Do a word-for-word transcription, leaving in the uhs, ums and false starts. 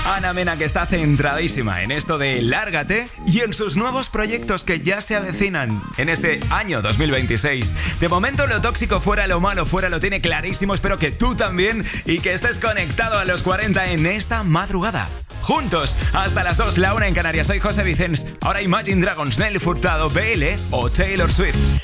Ana Mena, que está centradísima en esto de Lárgate y en sus nuevos proyectos que ya se avecinan en este año dos mil veintiséis. De momento, lo tóxico fuera, lo malo fuera, lo tiene clarísimo. Espero que tú también y que estés conectado a los cuarenta en esta madrugada. Juntos, hasta las dos, la una en Canarias. Soy José Vicens. Ahora Imagine Dragons, Nelly Furtado, B L o Taylor Swift.